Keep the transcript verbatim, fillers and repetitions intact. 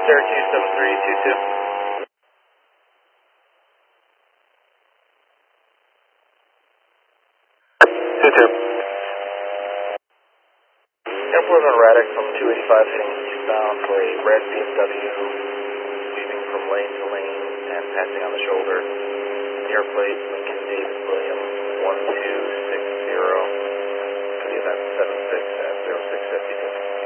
Syracuse seven three two two. two two. Airport on Radix from two eighty-five heading eastbound for a red B M W weaving from lane to lane and passing on the shoulder. Airplate Lincoln David William one two six zero. Could be that seven six at zero six fifty two.